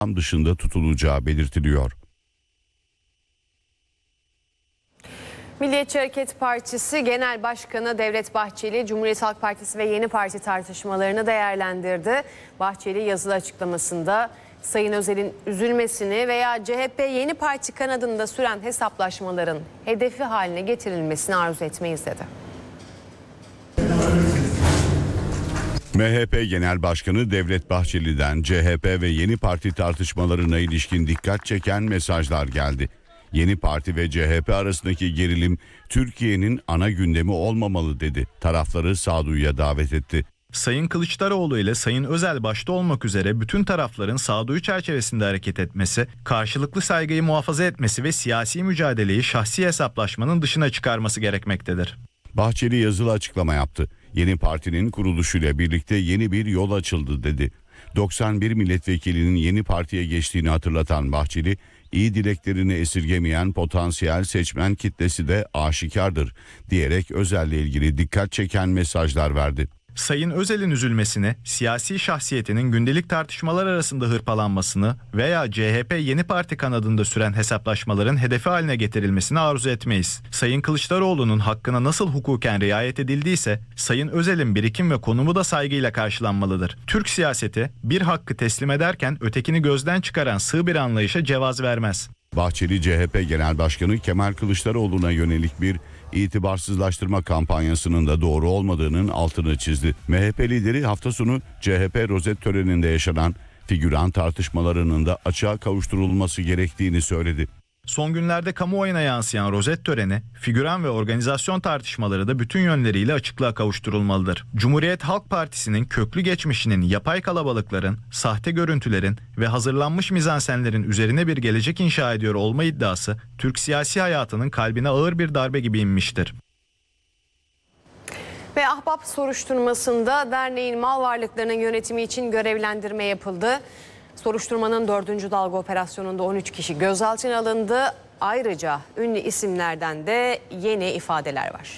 dışında tutulacağı belirtiliyor. Milliyetçi Hareket Partisi Genel Başkanı Devlet Bahçeli, Cumhuriyet Halk Partisi ve Yeni Parti tartışmalarını değerlendirdi. Bahçeli yazılı açıklamasında Sayın Özel'in üzülmesini veya CHP Yeni Parti kanadında süren hesaplaşmaların hedefi haline getirilmesini arzu etmeyiz dedi. MHP Genel Başkanı Devlet Bahçeli'den CHP ve Yeni Parti tartışmalarına ilişkin dikkat çeken mesajlar geldi. Yeni Parti ve CHP arasındaki gerilim Türkiye'nin ana gündemi olmamalı dedi. Tarafları sağduyuya davet etti. Sayın Kılıçdaroğlu ile Sayın Özel başta olmak üzere bütün tarafların sağduyu çerçevesinde hareket etmesi, karşılıklı saygıyı muhafaza etmesi ve siyasi mücadeleyi şahsi hesaplaşmanın dışına çıkarması gerekmektedir. Bahçeli yazılı açıklama yaptı. Yeni Parti'nin kuruluşuyla birlikte yeni bir yol açıldı dedi. 91 milletvekilinin Yeni Parti'ye geçtiğini hatırlatan Bahçeli, iyi dileklerini esirgemeyen potansiyel seçmen kitlesi de aşikardır diyerek Özel'le ilgili dikkat çeken mesajlar verdi. Sayın Özel'in üzülmesini, siyasi şahsiyetinin gündelik tartışmalar arasında hırpalanmasını veya CHP Yeni Parti kanadında süren hesaplaşmaların hedefi haline getirilmesini arzu etmeyiz. Sayın Kılıçdaroğlu'nun hakkına nasıl hukuken riayet edildiyse, Sayın Özel'in birikim ve konumu da saygıyla karşılanmalıdır. Türk siyaseti bir hakkı teslim ederken ötekini gözden çıkaran sığ bir anlayışa cevaz vermez. Bahçeli, CHP Genel Başkanı Kemal Kılıçdaroğlu'na yönelik bir itibarsızlaştırma kampanyasının da doğru olmadığının altını çizdi. MHP lideri hafta sonu CHP rozet töreninde yaşanan figüran tartışmalarının da açığa kavuşturulması gerektiğini söyledi. Son günlerde kamuoyuna yansıyan rozet töreni, figüran ve organizasyon tartışmaları da bütün yönleriyle açıklığa kavuşturulmalıdır. Cumhuriyet Halk Partisi'nin köklü geçmişinin yapay kalabalıkların, sahte görüntülerin ve hazırlanmış mizansenlerin üzerine bir gelecek inşa ediyor olma iddiası, Türk siyasi hayatının kalbine ağır bir darbe gibi inmiştir. Ve Ahbap soruşturmasında derneğin mal varlıklarının yönetimi için görevlendirme yapıldı. Soruşturmanın 4. dalga operasyonunda 13 kişi gözaltına alındı. Ayrıca ünlü isimlerden de yeni ifadeler var.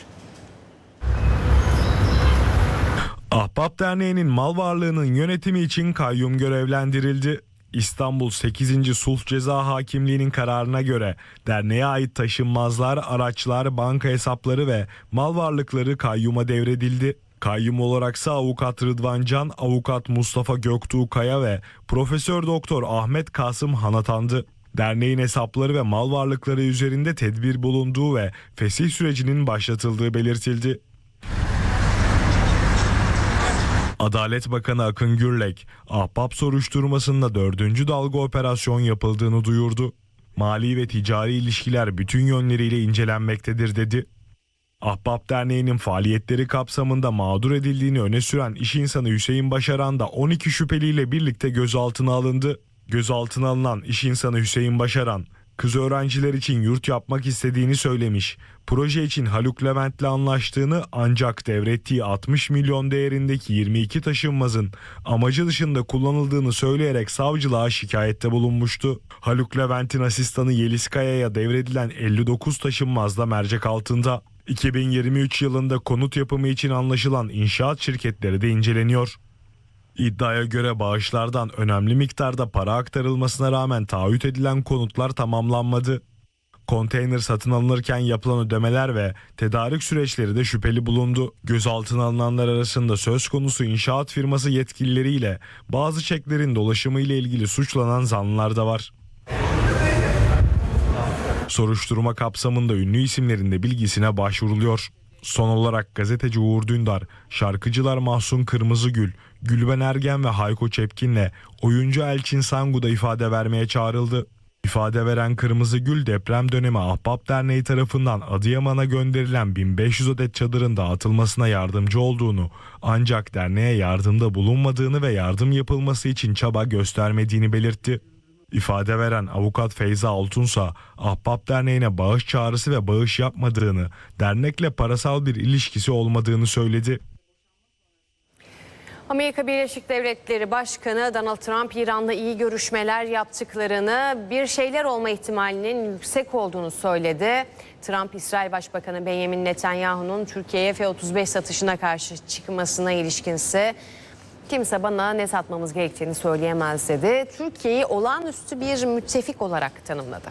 Ahbap Derneği'nin mal varlığının yönetimi için kayyum görevlendirildi. İstanbul 8. Sulh Ceza Hakimliği'nin kararına göre derneğe ait taşınmazlar, araçlar, banka hesapları ve mal varlıkları kayyuma devredildi. Kayyum olaraksa avukat Rıdvan Can, avukat Mustafa Göktuğ Kaya ve Profesör Doktor Ahmet Kasım Han atandı. Derneğin hesapları ve mal varlıkları üzerinde tedbir bulunduğu ve fesih sürecinin başlatıldığı belirtildi. Adalet Bakanı Akın Gürlek, Ahbap soruşturmasında 4. dalga operasyon yapıldığını duyurdu. Mali ve ticari ilişkiler bütün yönleriyle incelenmektedir dedi. Ahbap Derneği'nin faaliyetleri kapsamında mağdur edildiğini öne süren iş insanı Hüseyin Başaran da 12 şüpheliyle birlikte gözaltına alındı. Gözaltına alınan iş insanı Hüseyin Başaran, kız öğrenciler için yurt yapmak istediğini söylemiş. Proje için Haluk Levent'le anlaştığını ancak devrettiği 60 milyon değerindeki 22 taşınmazın amacı dışında kullanıldığını söyleyerek savcılığa şikayette bulunmuştu. Haluk Levent'in asistanı Yeliz Kaya'ya devredilen 59 taşınmaz da mercek altında. 2023 yılında konut yapımı için anlaşılan inşaat şirketleri de inceleniyor. İddiaya göre bağışlardan önemli miktarda para aktarılmasına rağmen taahhüt edilen konutlar tamamlanmadı. Konteyner satın alınırken yapılan ödemeler ve tedarik süreçleri de şüpheli bulundu. Gözaltına alınanlar arasında söz konusu inşaat firması yetkilileriyle bazı çeklerin dolaşımı ile ilgili suçlanan zanlılar da var. Soruşturma kapsamında ünlü isimlerin de bilgisine başvuruluyor. Son olarak gazeteci Uğur Dündar, şarkıcılar Mahsun Kırmızıgül, Gülben Ergen ve Hayko Çepkin'le oyuncu Elçin Sangu da ifade vermeye çağrıldı. İfade veren Kırmızıgül, deprem dönemi Ahbap Derneği tarafından Adıyaman'a gönderilen 1500 adet çadırın dağıtılmasına yardımcı olduğunu, ancak derneğe yardımda bulunmadığını ve yardım yapılması için çaba göstermediğini belirtti. İfade veren avukat Feyza Altunsa, Ahbap Derneği'ne bağış çağrısı ve bağış yapmadığını, dernekle parasal bir ilişkisi olmadığını söyledi. Amerika Birleşik Devletleri Başkanı Donald Trump, İran'la iyi görüşmeler yaptıklarını, bir şeyler olma ihtimalinin yüksek olduğunu söyledi. Trump, İsrail Başbakanı Benjamin Netanyahu'nun Türkiye'ye F-35 satışına karşı çıkmasına ilişkinse Kimse bana ne satmamız gerektiğini söyleyemez dedi. Türkiye'yi olağanüstü bir müttefik olarak tanımladı.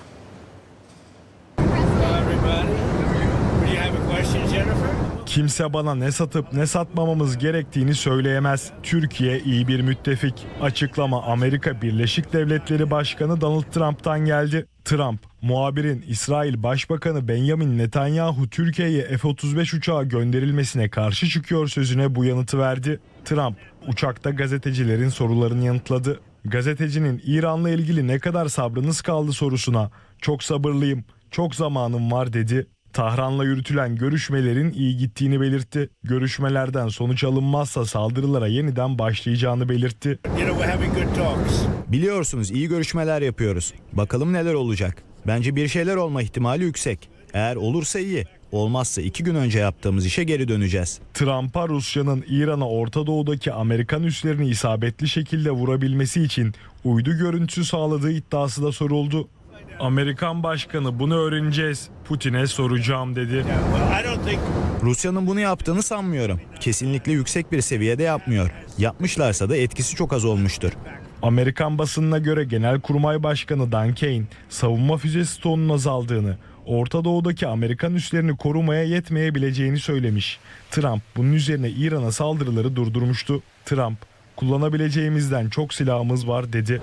Kimse bana ne satıp ne satmamamız gerektiğini söyleyemez. Türkiye iyi bir müttefik. Açıklama Amerika Birleşik Devletleri Başkanı Donald Trump'tan geldi. Trump, muhabirin İsrail Başbakanı Benjamin Netanyahu Türkiye'ye F-35 uçağı gönderilmesine karşı çıkıyor sözüne bu yanıtı verdi. Trump, uçakta gazetecilerin sorularını yanıtladı. Gazetecinin İran'la ilgili ne kadar sabrınız kaldı sorusuna "Çok sabırlıyım, çok zamanım var" dedi. Tahran'la yürütülen görüşmelerin iyi gittiğini belirtti. Görüşmelerden sonuç alınmazsa saldırılara yeniden başlayacağını belirtti. Biliyorsunuz iyi görüşmeler yapıyoruz. Bakalım neler olacak. Bence bir şeyler olma ihtimali yüksek. Eğer olursa iyi. Olmazsa 2 gün önce yaptığımız işe geri döneceğiz. Trump'a Rusya'nın İran'a Orta Doğu'daki Amerikan üslerini isabetli şekilde vurabilmesi için uydu görüntüsü sağladığı iddiası da soruldu. Amerikan başkanı "Bunu öğreneceğiz, Putin'e soracağım" dedi. Rusya'nın bunu yaptığını sanmıyorum. Kesinlikle yüksek bir seviyede yapmıyor. Yapmışlarsa da etkisi çok az olmuştur. Amerikan basınına göre Genelkurmay Başkanı Dan Kane, savunma füzesi tonunun azaldığını, Orta Doğu'daki Amerikan üslerini korumaya yetmeyebileceğini söylemiş. Trump bunun üzerine İran'a saldırıları durdurmuştu. Trump, "Kullanabileceğimizden çok silahımız var" dedi.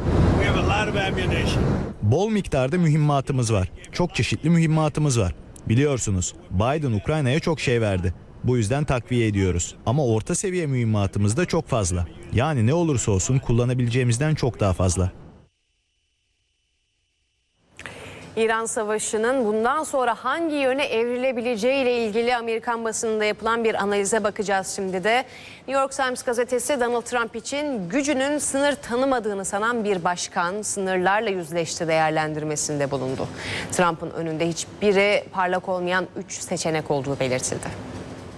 Bol miktarda mühimmatımız var. Çok çeşitli mühimmatımız var. Biliyorsunuz Biden Ukrayna'ya çok şey verdi. Bu yüzden takviye ediyoruz. Ama orta seviye mühimmatımız da çok fazla. Yani ne olursa olsun kullanabileceğimizden çok daha fazla. İran Savaşı'nın bundan sonra hangi yöne evrilebileceği ile ilgili Amerikan basınında yapılan bir analize bakacağız şimdi de. New York Times gazetesi Donald Trump için gücünün sınır tanımadığını sanan bir başkan sınırlarla yüzleşti değerlendirmesinde bulundu. Trump'ın önünde hiçbiri parlak olmayan 3 seçenek olduğu belirtildi.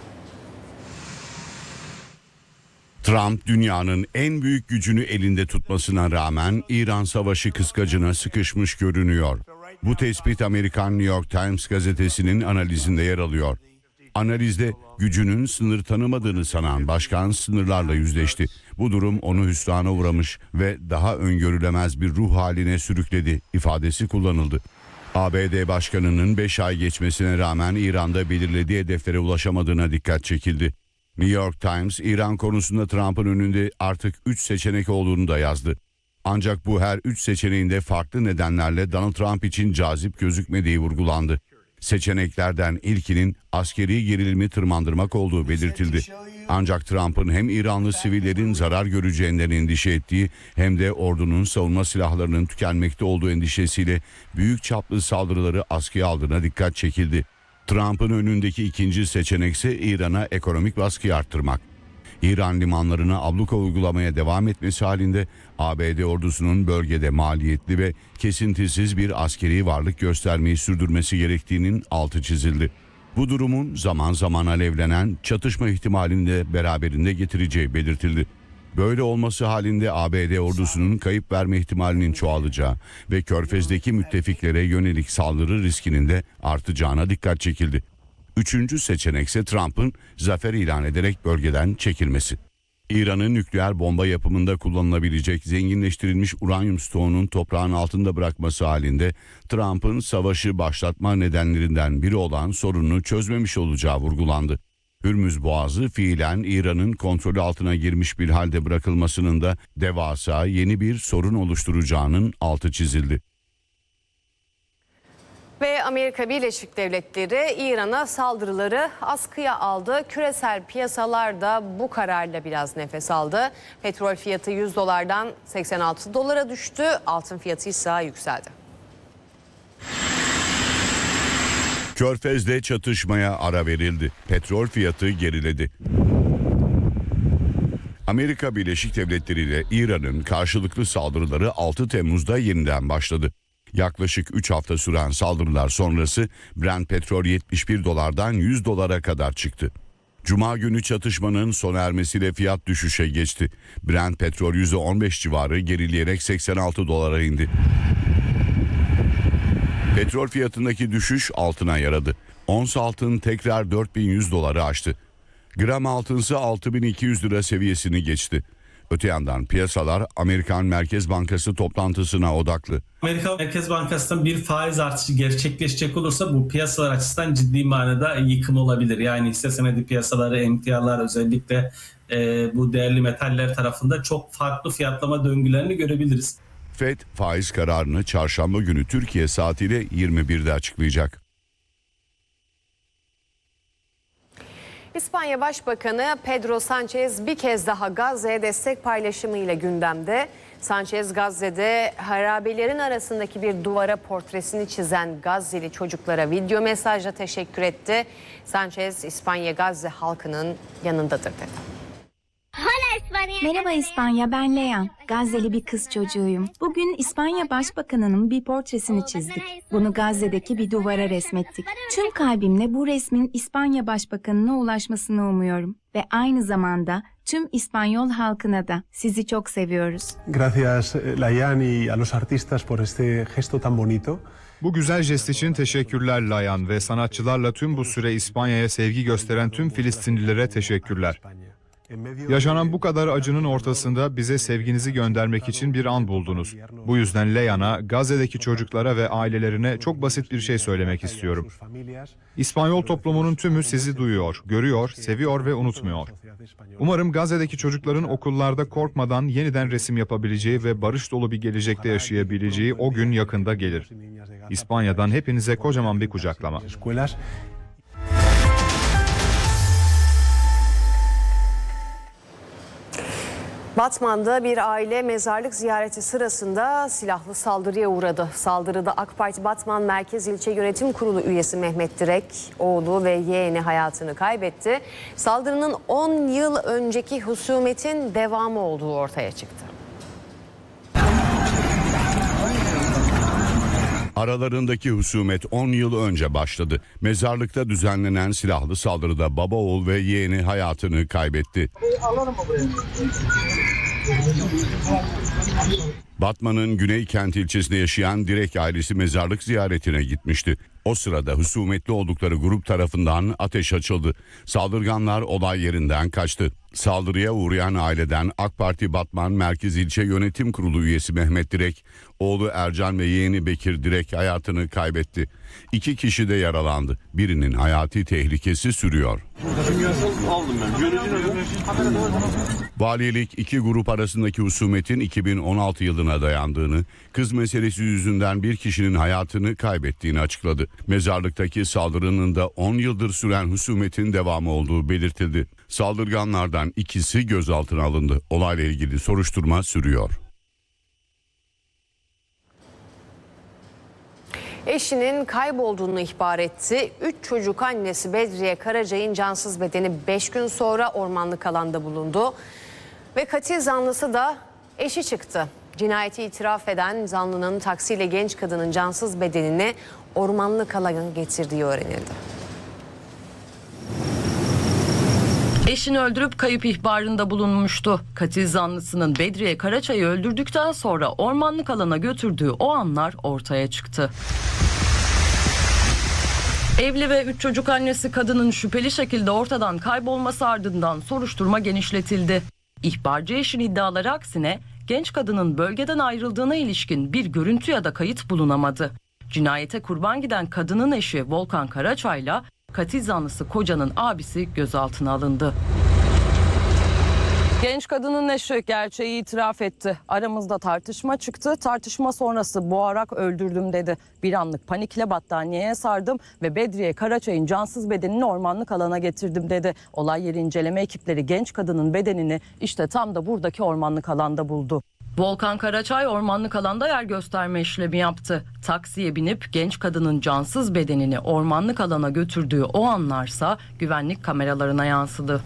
Trump dünyanın en büyük gücünü elinde tutmasına rağmen İran Savaşı kıskacına sıkışmış görünüyor. Bu tespit Amerikan New York Times gazetesinin analizinde yer alıyor. Analizde gücünün sınır tanımadığını sanan başkan sınırlarla yüzleşti. Bu durum onu hüsrana uğramış ve daha öngörülemez bir ruh haline sürükledi ifadesi kullanıldı. ABD Başkanı'nın 5 ay geçmesine rağmen İran'da belirlediği hedeflere ulaşamadığına dikkat çekildi. New York Times, İran konusunda Trump'ın önünde artık 3 seçenek olduğunu da yazdı. Ancak bu her 3 seçeneğinde farklı nedenlerle Donald Trump için cazip gözükmediği vurgulandı. Seçeneklerden ilkinin askeri gerilimi tırmandırmak olduğu belirtildi. Ancak Trump'ın hem İranlı sivillerin zarar göreceğinden endişe ettiği hem de ordunun savunma silahlarının tükenmekte olduğu endişesiyle büyük çaplı saldırıları askıya aldığına dikkat çekildi. Trump'ın önündeki ikinci seçenek ise İran'a ekonomik baskıyı arttırmak. İran limanlarına abluka uygulamaya devam etmesi halinde ABD ordusunun bölgede maliyetli ve kesintisiz bir askeri varlık göstermeyi sürdürmesi gerektiğinin altı çizildi. Bu durumun zaman zaman alevlenen çatışma ihtimalini de beraberinde getireceği belirtildi. Böyle olması halinde ABD ordusunun kayıp verme ihtimalinin çoğalacağı ve Körfez'deki müttefiklere yönelik saldırı riskinin de artacağına dikkat çekildi. Üçüncü seçenek ise Trump'ın zafer ilan ederek bölgeden çekilmesi. İran'ın nükleer bomba yapımında kullanılabilecek zenginleştirilmiş uranyum stoğunun toprağın altında bırakması halinde Trump'ın savaşı başlatma nedenlerinden biri olan sorununu çözmemiş olacağı vurgulandı. Hürmüz Boğazı fiilen İran'ın kontrolü altına girmiş bir halde bırakılmasının da devasa yeni bir sorun oluşturacağının altı çizildi. Ve Amerika Birleşik Devletleri İran'a saldırıları askıya aldı. Küresel piyasalar da bu kararla biraz nefes aldı. Petrol fiyatı $100'dan 86 dolara düştü. Altın fiyatı ise yükseldi. Körfez'de çatışmaya ara verildi. Petrol fiyatı geriledi. Amerika Birleşik Devletleri ile İran'ın karşılıklı saldırıları 6 Temmuz'da yeniden başladı. Yaklaşık 3 hafta süren saldırılar sonrası Brent petrol $71'dan $100'a kadar çıktı. Cuma günü çatışmanın sona ermesiyle fiyat düşüşe geçti. Brent petrol %15 civarı gerileyerek $86'a indi. Petrol fiyatındaki düşüş altına yaradı. Ons altın tekrar $4100'ı aştı. Gram altın ise 6200 lira seviyesini geçti. Öte yandan piyasalar Amerikan Merkez Bankası toplantısına odaklı. Amerika Merkez Bankası'nın bir faiz artışı gerçekleşecek olursa bu piyasalar açısından ciddi manada yıkım olabilir. Yani hisse senedi piyasaları, emtialar özellikle bu değerli metaller tarafında çok farklı fiyatlama döngülerini görebiliriz. Fed faiz kararını çarşamba günü Türkiye saatiyle 21'de açıklayacak. İspanya Başbakanı Pedro Sánchez bir kez daha Gazze'ye destek paylaşımıyla gündemde. Sánchez Gazze'de harabelerin arasındaki bir duvara portresini çizen Gazze'li çocuklara video mesajla teşekkür etti. Sánchez İspanya Gazze halkının yanındadır dedi. Merhaba İspanya, ben Leyan. Gazze'li bir kız çocuğuyum. Bugün İspanya Başbakanı'nın bir portresini çizdik. Bunu Gazze'deki bir duvara resmettik. Tüm kalbimle bu resmin İspanya Başbakanı'na ulaşmasını umuyorum. Ve aynı zamanda tüm İspanyol halkına da sizi çok seviyoruz. Gracias Layan y a los artistas por este gesto tan bonito. Bu güzel jest için teşekkürler Layan ve sanatçılarla tüm bu süre İspanya'ya sevgi gösteren tüm Filistinlilere teşekkürler. Yaşanan bu kadar acının ortasında bize sevginizi göndermek için bir an buldunuz. Bu yüzden Leyan'a, Gazze'deki çocuklara ve ailelerine çok basit bir şey söylemek istiyorum. İspanyol toplumunun tümü sizi duyuyor, görüyor, seviyor ve unutmuyor. Umarım Gazze'deki çocukların okullarda korkmadan yeniden resim yapabileceği ve barış dolu bir gelecekte yaşayabileceği o gün yakında gelir. İspanya'dan hepinize kocaman bir kucaklama. Batman'da bir aile mezarlık ziyareti sırasında silahlı saldırıya uğradı. Saldırıda AK Parti Batman Merkez İlçe Yönetim Kurulu üyesi Mehmet Direk, oğlu ve yeğeni hayatını kaybetti. Saldırının 10 yıl önceki husumetin devamı olduğu ortaya çıktı. Aralarındaki husumet 10 yıl önce başladı. Mezarlıkta düzenlenen silahlı saldırıda baba oğul ve yeğeni hayatını kaybetti. Batman'ın Güneykent ilçesinde yaşayan Direk ailesi mezarlık ziyaretine gitmişti. O sırada husumetli oldukları grup tarafından ateş açıldı. Saldırganlar olay yerinden kaçtı. Saldırıya uğrayan aileden AK Parti Batman Merkez İlçe Yönetim Kurulu üyesi Mehmet Direk, oğlu Ercan ve yeğeni Bekir Direk hayatını kaybetti. 2 kişi de yaralandı. Birinin hayati tehlikesi sürüyor. Valilik 2 grup arasındaki husumetin 2016 yılına dayandığını, kız meselesi yüzünden bir kişinin hayatını kaybettiğini açıkladı. Mezarlıktaki saldırının da 10 yıldır süren husumetin devamı olduğu belirtildi. Saldırganlardan ikisi gözaltına alındı. Olayla ilgili soruşturma sürüyor. Eşinin kaybolduğunu ihbar etti. 3 çocuk annesi Bedriye Karacay'ın cansız bedeni 5 gün sonra ormanlık alanda bulundu. Ve katil zanlısı da eşi çıktı. Cinayeti itiraf eden zanlının taksiyle genç kadının cansız bedenini ormanlık alana getirdiği öğrenildi. Eşini öldürüp kayıp ihbarında bulunmuştu. Katil zanlısının Bedriye Karaçay'ı öldürdükten sonra ormanlık alana götürdüğü o anlar ortaya çıktı. Evli ve 3 çocuk annesi kadının şüpheli şekilde ortadan kaybolması ardından soruşturma genişletildi. İhbarcı eşin iddiaları aksine genç kadının bölgeden ayrıldığına ilişkin bir görüntü ya da kayıt bulunamadı. Cinayete kurban giden kadının eşi Volkan Karaçay'la katil zanlısı kocanın abisi gözaltına alındı. Genç kadının eşi gerçeği itiraf etti. Aramızda tartışma çıktı. Tartışma sonrası boğarak öldürdüm dedi. Bir anlık panikle battaniyeye sardım ve Bedriye Karaçay'ın cansız bedenini ormanlık alana getirdim dedi. Olay yeri inceleme ekipleri genç kadının bedenini işte tam da buradaki ormanlık alanda buldu. Volkan Karaçay ormanlık alanda yer gösterme işlemi yaptı. Taksiye binip genç kadının cansız bedenini ormanlık alana götürdüğü o anlarsa güvenlik kameralarına yansıdı.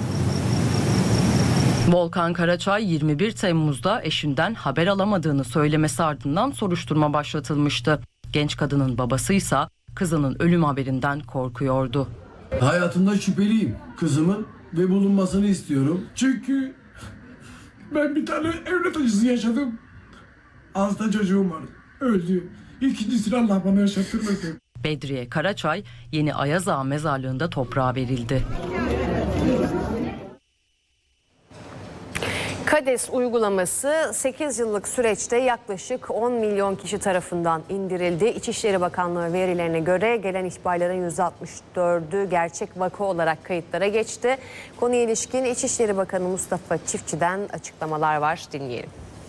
Volkan Karaçay 21 Temmuz'da eşinden haber alamadığını söylemesi ardından soruşturma başlatılmıştı. Genç kadının babasıysa kızının ölüm haberinden korkuyordu. Hayatımda şüpheliyim kızımın ve bulunmasını istiyorum. Çünkü ben bir tane evlat acısı yaşadım. Hasta çocuğum var. Öldü. İkincisini Allah bana yaşattırmadı. Bedriye Karaçay Yeni Ayazağa mezarlığında toprağa verildi. KADES uygulaması 8 yıllık süreçte yaklaşık 10 milyon kişi tarafından indirildi. İçişleri Bakanlığı verilerine göre gelen ihbarların %64'ü gerçek vaka olarak kayıtlara geçti. Konuya ilişkin İçişleri Bakanı Mustafa Çiftçi'den açıklamalar var. Dinleyelim.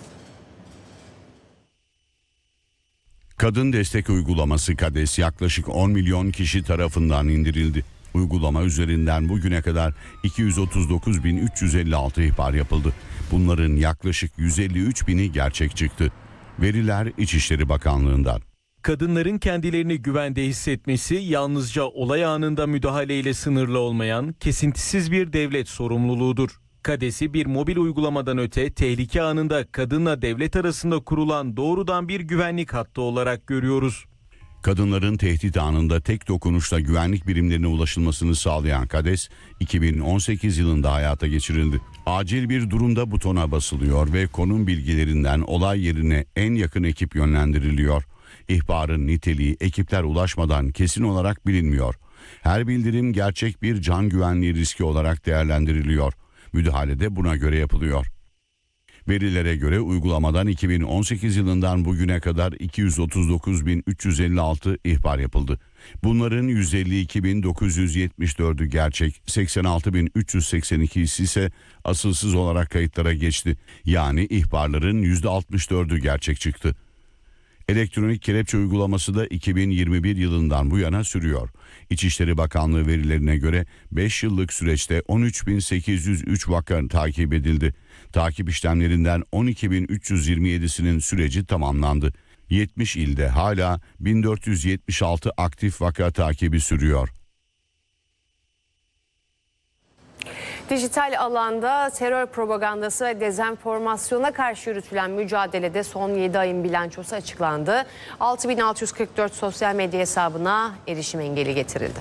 Kadın destek uygulaması KADES yaklaşık 10 milyon kişi tarafından indirildi. Uygulama üzerinden bugüne kadar 239.356 ihbar yapıldı. Bunların yaklaşık 153.000'i gerçek çıktı. Veriler İçişleri Bakanlığı'ndan. Kadınların kendilerini güvende hissetmesi yalnızca olay anında müdahaleyle sınırlı olmayan kesintisiz bir devlet sorumluluğudur. KADES'i bir mobil uygulamadan öte tehlike anında kadınla devlet arasında kurulan doğrudan bir güvenlik hattı olarak görüyoruz. Kadınların tehdit anında tek dokunuşla güvenlik birimlerine ulaşılmasını sağlayan KADES 2018 yılında hayata geçirildi. Acil bir durumda butona basılıyor ve konum bilgilerinden olay yerine en yakın ekip yönlendiriliyor. İhbarın niteliği ekipler ulaşmadan kesin olarak bilinmiyor. Her bildirim gerçek bir can güvenliği riski olarak değerlendiriliyor. Müdahale de buna göre yapılıyor. Verilere göre uygulamadan 2018 yılından bugüne kadar 239.356 ihbar yapıldı. Bunların 152.974'ü gerçek, 86.382'si ise asılsız olarak kayıtlara geçti. Yani ihbarların %64'ü gerçek çıktı. Elektronik kelepçe uygulaması da 2021 yılından bu yana sürüyor. İçişleri Bakanlığı verilerine göre 5 yıllık süreçte 13.803 vaka takip edildi. Takip işlemlerinden 12.327'sinin süreci tamamlandı. 70 ilde hala 1476 aktif vaka takibi sürüyor. Dijital alanda terör propagandası ve dezenformasyona karşı yürütülen mücadelede son 7 ayın bilançosu açıklandı. 6.644 sosyal medya hesabına erişim engeli getirildi.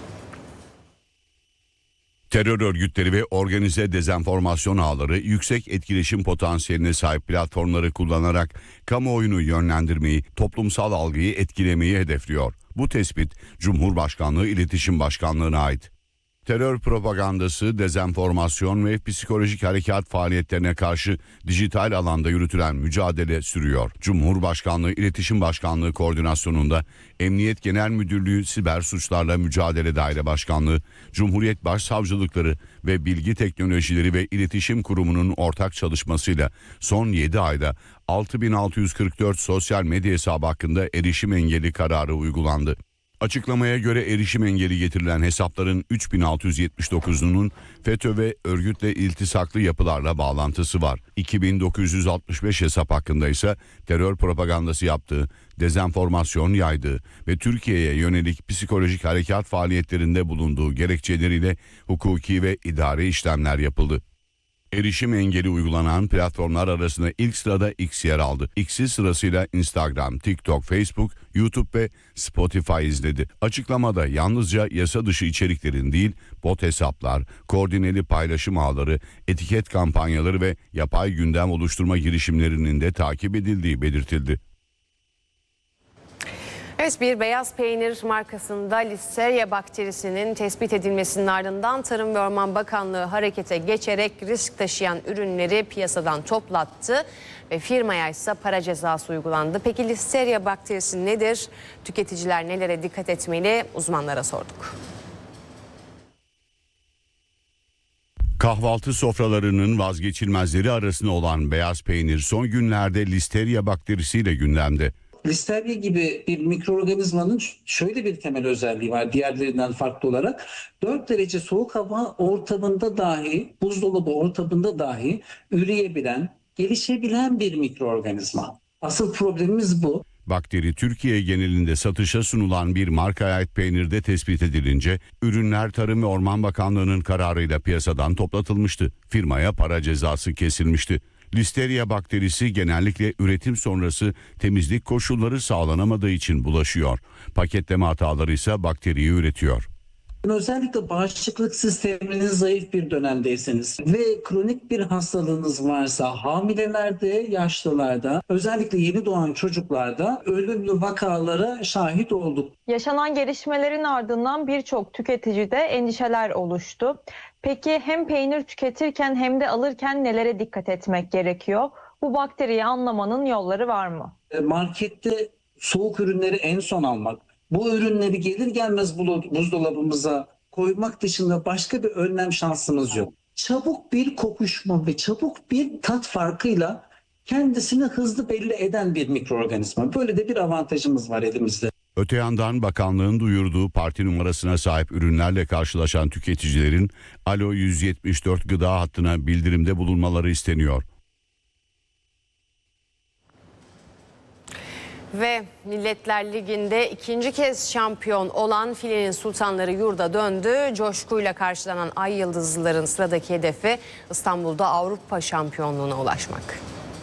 Terör örgütleri ve organize dezenformasyon ağları yüksek etkileşim potansiyeline sahip platformları kullanarak kamuoyunu yönlendirmeyi, toplumsal algıyı etkilemeyi hedefliyor. Bu tespit Cumhurbaşkanlığı İletişim Başkanlığı'na ait. Terör propagandası, dezenformasyon ve psikolojik harekat faaliyetlerine karşı dijital alanda yürütülen mücadele sürüyor. Cumhurbaşkanlığı İletişim Başkanlığı koordinasyonunda Emniyet Genel Müdürlüğü Siber Suçlarla Mücadele Daire Başkanlığı, Cumhuriyet Başsavcılıkları ve Bilgi Teknolojileri ve İletişim Kurumu'nun ortak çalışmasıyla son 7 ayda 6.644 sosyal medya hesabı hakkında erişim engeli kararı uygulandı. Açıklamaya göre erişim engeli getirilen hesapların 3.679'unun FETÖ ve örgütle iltisaklı yapılarla bağlantısı var. 2.965 hesap hakkında ise terör propagandası yaptığı, dezenformasyon yaydığı ve Türkiye'ye yönelik psikolojik harekat faaliyetlerinde bulunduğu gerekçeleriyle hukuki ve idari işlemler yapıldı. Erişim engeli uygulanan platformlar arasında ilk sırada X yer aldı. X'i sırasıyla Instagram, TikTok, Facebook, YouTube ve Spotify izledi. Açıklamada yalnızca yasa dışı içeriklerin değil, bot hesaplar, koordineli paylaşım ağları, etiket kampanyaları ve yapay gündem oluşturma girişimlerinin de takip edildiği belirtildi. Evet, bir beyaz peynir markasında Listeria bakterisinin tespit edilmesinin ardından Tarım ve Orman Bakanlığı harekete geçerek risk taşıyan ürünleri piyasadan toplattı ve firmaya ise para cezası uygulandı. Peki Listeria bakterisi nedir? Tüketiciler nelere dikkat etmeli? Uzmanlara sorduk. Kahvaltı sofralarının vazgeçilmezleri arasında olan beyaz peynir son günlerde Listeria bakterisiyle gündemde. Listeria gibi bir mikroorganizmanın şöyle bir temel özelliği var diğerlerinden farklı olarak. 4 derece soğuk hava ortamında dahi, buzdolabı ortamında dahi üreyebilen, gelişebilen bir mikroorganizma. Asıl problemimiz bu. Bakteri Türkiye genelinde satışa sunulan bir markaya ait peynirde tespit edilince ürünler Tarım ve Orman Bakanlığı'nın kararıyla piyasadan toplatılmıştı. Firmaya para cezası kesilmişti. Listeria bakterisi genellikle üretim sonrası temizlik koşulları sağlanamadığı için bulaşıyor. Paketleme hataları ise bakteriyi üretiyor. Özellikle bağışıklık sisteminiz zayıf bir dönemdeyseniz ve kronik bir hastalığınız varsa hamilelerde, yaşlılarda, özellikle yeni doğan çocuklarda ölümlü vakalara şahit olduk. Yaşanan gelişmelerin ardından birçok tüketicide endişeler oluştu. Peki hem peynir tüketirken hem de alırken nelere dikkat etmek gerekiyor? Bu bakteriyi anlamanın yolları var mı? Markette soğuk ürünleri en son almak, bu ürünleri gelir gelmez buzdolabımıza koymak dışında başka bir önlem şansımız yok. Çabuk bir kokuşma ve çabuk bir tat farkıyla kendisini hızlı belli eden bir mikroorganizma. Böyle de bir avantajımız var elimizde. Öte yandan bakanlığın duyurduğu parti numarasına sahip ürünlerle karşılaşan tüketicilerin Alo 174 gıda hattına bildirimde bulunmaları isteniyor. Ve Milletler Ligi'nde ikinci kez şampiyon olan Filenin Sultanları yurda döndü. Coşkuyla karşılanan Ay Yıldızlıların sıradaki hedefi İstanbul'da Avrupa şampiyonluğuna ulaşmak.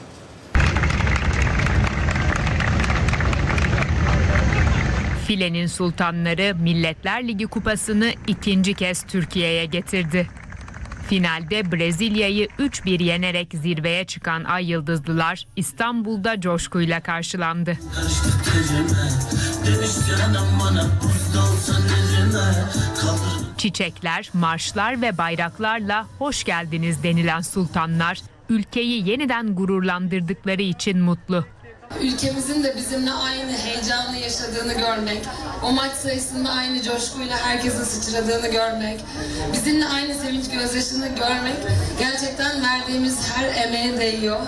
Filenin Sultanları Milletler Ligi kupasını ikinci kez Türkiye'ye getirdi. Finalde Brezilya'yı 3-1 yenerek zirveye çıkan Ay Yıldızlılar İstanbul'da coşkuyla karşılandı. Çiçekler, marşlar ve bayraklarla hoş geldiniz denilen sultanlar ülkeyi yeniden gururlandırdıkları için mutlu. Ülkemizin de bizimle aynı heyecanı yaşadığını görmek, o maç sayısında aynı coşkuyla herkesin sıçradığını görmek, bizimle aynı sevinç gözyaşını görmek gerçekten verdiğimiz her emeğe değiyor.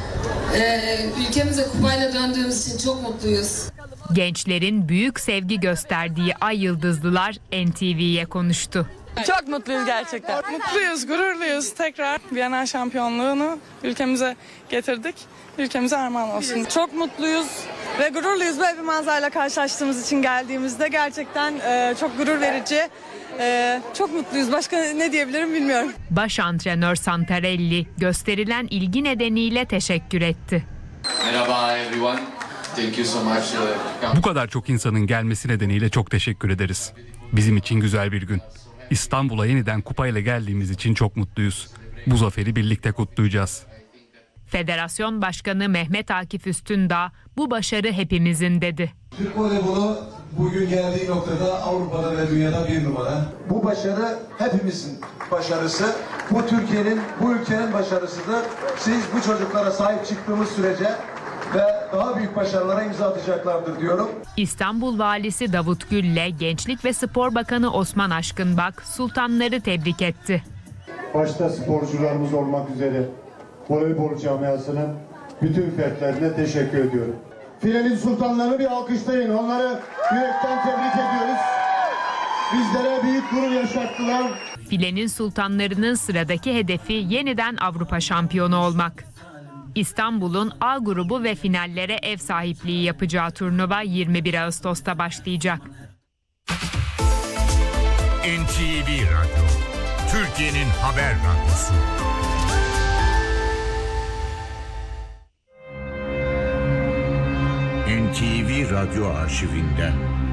Ülkemize kupayla döndüğümüz için çok mutluyuz. Gençlerin büyük sevgi gösterdiği Ay Yıldızlılar NTV'ye konuştu. Çok mutluyuz gerçekten. Mutluyuz, gururluyuz. Tekrar Viyana şampiyonluğunu ülkemize getirdik. Ülkemize armağan olsun. Çok mutluyuz ve gururluyuz. Böyle bir manzarayla karşılaştığımız için geldiğimizde gerçekten çok gurur verici. Çok mutluyuz. Başka ne diyebilirim bilmiyorum. Baş antrenör Santarelli gösterilen ilgi nedeniyle teşekkür etti. Merhaba everyone. Thank you so much. Bu kadar çok insanın gelmesi nedeniyle çok teşekkür ederiz. Bizim için güzel bir gün. İstanbul'a yeniden kupayla geldiğimiz için çok mutluyuz. Bu zaferi birlikte kutlayacağız. Federasyon Başkanı Mehmet Akif Üstündağ bu başarı hepimizin dedi. Türk voleybolu bugün geldiği noktada Avrupa'da ve dünyada bir numara. Bu başarı hepimizin başarısı. Bu Türkiye'nin, bu ülkenin başarısıdır. Siz bu çocuklara sahip çıktığımız sürece ve daha büyük başarılara imza atacaklardır diyorum. İstanbul Valisi Davut Gül'le Gençlik ve Spor Bakanı Osman Aşkınbak sultanları tebrik etti. Başta sporcularımız olmak üzere voleybol camiasının bütün fertlerine teşekkür ediyorum. Filenin sultanlarını bir alkışlayın. Onları yürekten tebrik ediyoruz. Bizlere büyük gurur yaşattılar. Filenin sultanlarının sıradaki hedefi yeniden Avrupa şampiyonu olmak. İstanbul'un A grubu ve finallere ev sahipliği yapacağı turnuva 21 Ağustos'ta başlayacak. NTV Radyo, Türkiye'nin haber radyosu. NTV Radyo arşivinden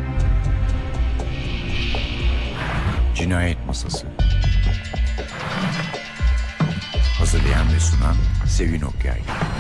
Cinayet Masası. Hazırlayan ve sunan Sevin Okyay.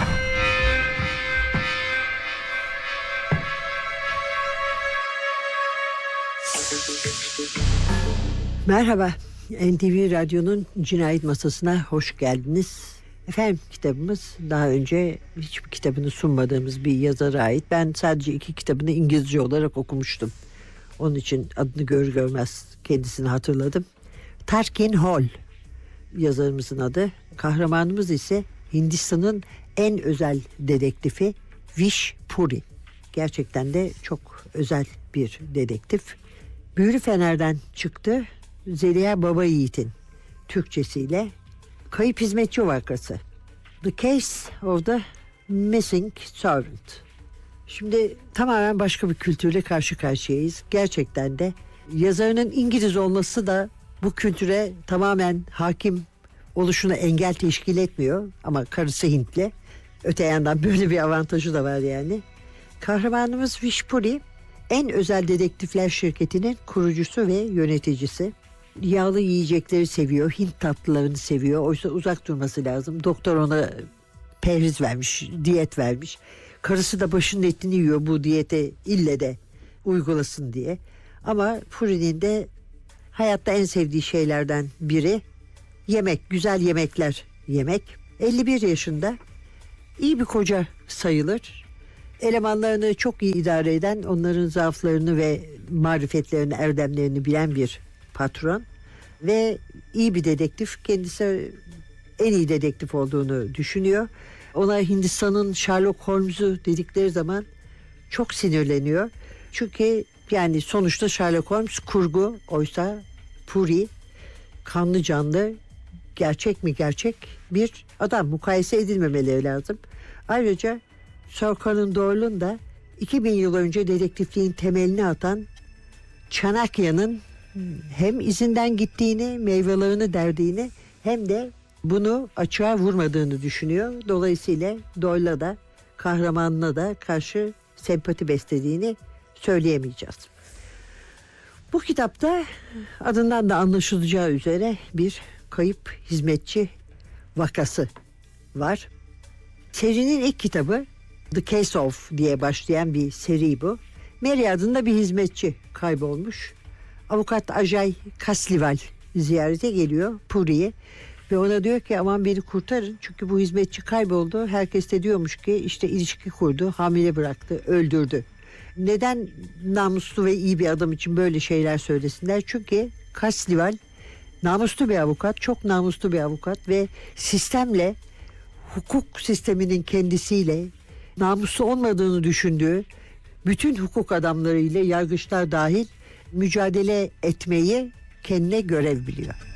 Merhaba, NTV Radyo'nun Cinayet Masası'na hoş geldiniz. Efendim, kitabımız daha önce hiçbir kitabını sunmadığımız bir yazara ait. Ben sadece 2 kitabını İngilizce olarak okumuştum. Onun için adını görür görmez kendisini hatırladım. Tarkin Hall yazarımızın adı. Kahramanımız ise Hindistan'ın en özel dedektifi Vish Puri. Gerçekten de çok özel bir dedektif. Büyülü Fener'den çıktı. Zeliha Babayiğit'in Türkçesiyle Kayıp Hizmetçi Vakası. The Case of the Missing Servant. Şimdi tamamen başka bir kültürle karşı karşıyayız. Gerçekten de yazarının İngiliz olması da bu kültüre tamamen hakim oluşuna engel teşkil etmiyor. Ama karısı Hintli. Öte yandan böyle bir avantajı da var yani. Kahramanımız Vish Puri en özel dedektifler şirketinin kurucusu ve yöneticisi. Yağlı yiyecekleri seviyor, Hint tatlılarını seviyor. Oysa uzak durması lazım. Doktor ona perhiz vermiş, diyet vermiş. Karısı da başının etini yiyor bu diyete ille de uygulasın diye. Ama Puri'nin de hayatta en sevdiği şeylerden biri yemek, güzel yemekler yemek. 51 yaşında, iyi bir koca sayılır. Elemanlarını çok iyi idare eden, onların zaaflarını ve marifetlerini, erdemlerini bilen bir patron. Ve iyi bir dedektif. Kendisi en iyi dedektif olduğunu düşünüyor. Ona Hindistan'ın Sherlock Holmes'u dedikleri zaman çok sinirleniyor. Çünkü yani sonuçta Sherlock Holmes kurgu, oysa Puri kanlı canlı, gerçek mi gerçek bir adam, mukayese edilmemeleri lazım. Ayrıca Sir Conan Doyle'un da 2000 yıl önce dedektifliğin temelini atan Çanakya'nın hem izinden gittiğini, meyvelerini derdiğini, hem de bunu açığa vurmadığını düşünüyor. Dolayısıyla Doyle'a da, kahramanına da karşı sempati beslediğini söyleyemeyeceğiz. Bu kitapta adından da anlaşılacağı üzere bir kayıp hizmetçi vakası var. Serinin ilk kitabı The Case of diye başlayan bir seri bu. Mary adında bir hizmetçi kaybolmuş. Avukat Ajay Kaslival ziyarete geliyor Puri'ye ve ona diyor ki aman beni kurtarın, çünkü bu hizmetçi kayboldu. Herkes de diyormuş ki işte ilişki kurdu, hamile bıraktı, öldürdü. Neden namuslu ve iyi bir adam için böyle şeyler söylesinler? Çünkü Kaslival namuslu bir avukat, çok namuslu bir avukat ve sistemle, hukuk sisteminin kendisiyle, namuslu olmadığını düşündüğü bütün hukuk adamlarıyla, yargıçlar dahil mücadele etmeyi kendine görev biliyor.